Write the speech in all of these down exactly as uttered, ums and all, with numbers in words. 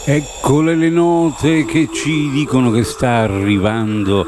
Eccole le note che ci dicono che sta arrivando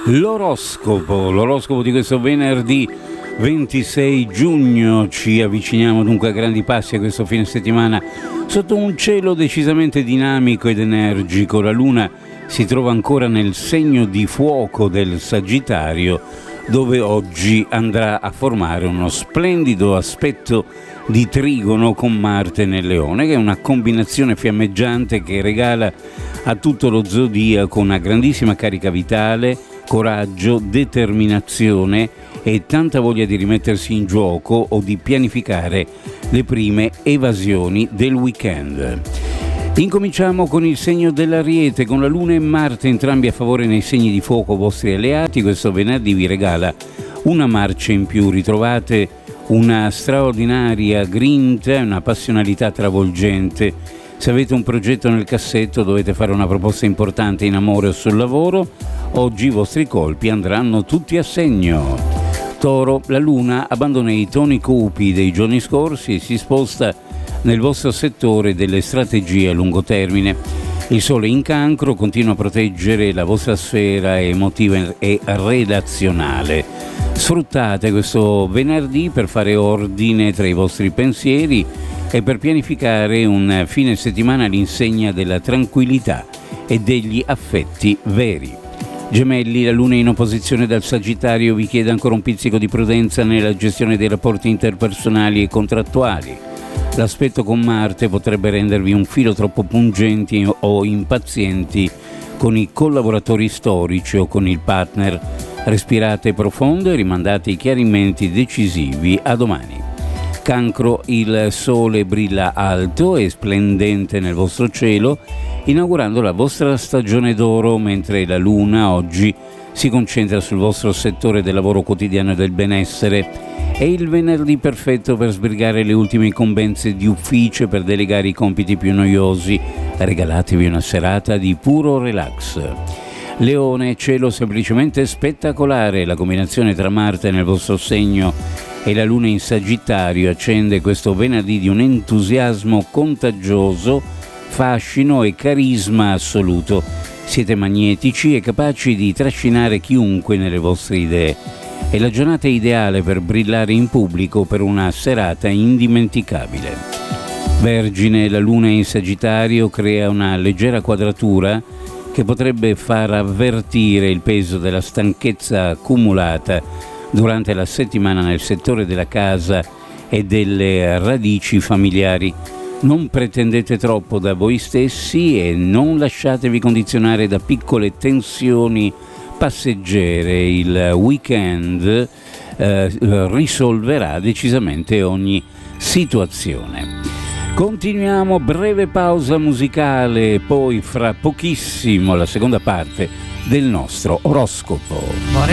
l'oroscopo, l'oroscopo di questo venerdì ventisei giugno. Ci avviciniamo dunque a grandi passi a questo fine settimana sotto un cielo decisamente dinamico ed energico. La luna si trova ancora nel segno di fuoco del Sagittario, dove oggi andrà a formare uno splendido aspetto di trigono con Marte nel Leone, che è una combinazione fiammeggiante che regala a tutto lo zodiaco una grandissima carica vitale, coraggio, determinazione e tanta voglia di rimettersi in gioco o di pianificare le prime evasioni del weekend. Incominciamo con il segno dell'Ariete, con la Luna e Marte entrambi a favore nei segni di fuoco vostri alleati. Questo venerdì vi regala una marcia in più, ritrovate una straordinaria grinta e una passionalità travolgente. Se avete un progetto nel cassetto, dovete fare una proposta importante in amore o sul lavoro, oggi i vostri colpi andranno tutti a segno. Toro, la Luna abbandona i toni cupi dei giorni scorsi e si sposta nel vostro settore delle strategie a lungo termine. Il Sole in Cancro continua a proteggere la vostra sfera emotiva e relazionale. Sfruttate questo venerdì per fare ordine tra i vostri pensieri e per pianificare un fine settimana all'insegna della tranquillità e degli affetti veri. Gemelli, la Luna in opposizione dal Sagittario vi chiede ancora un pizzico di prudenza nella gestione dei rapporti interpersonali e contrattuali. L'aspetto con Marte potrebbe rendervi un filo troppo pungenti o impazienti con i collaboratori storici o con il partner. Respirate profondo e rimandate i chiarimenti decisivi a domani. Cancro, il Sole brilla alto e splendente nel vostro cielo, inaugurando la vostra stagione d'oro, mentre la Luna oggi si concentra sul vostro settore del lavoro quotidiano e del benessere. È il venerdì perfetto per sbrigare le ultime incombenze di ufficio e per delegare i compiti più noiosi. Regalatevi una serata di puro relax. Leone, cielo semplicemente spettacolare. La combinazione tra Marte nel vostro segno e la Luna in Sagittario accende questo venerdì di un entusiasmo contagioso, fascino e carisma assoluto. Siete magnetici e capaci di trascinare chiunque nelle vostre idee. È la giornata ideale per brillare in pubblico per una serata indimenticabile. Vergine, la Luna in Sagittario crea una leggera quadratura che potrebbe far avvertire il peso della stanchezza accumulata durante la settimana nel settore della casa e delle radici familiari. Non pretendete troppo da voi stessi e non lasciatevi condizionare da piccole tensioni passeggere. Il weekend eh, risolverà decisamente ogni situazione. Continuiamo, breve pausa musicale, poi fra pochissimo la seconda parte del nostro oroscopo.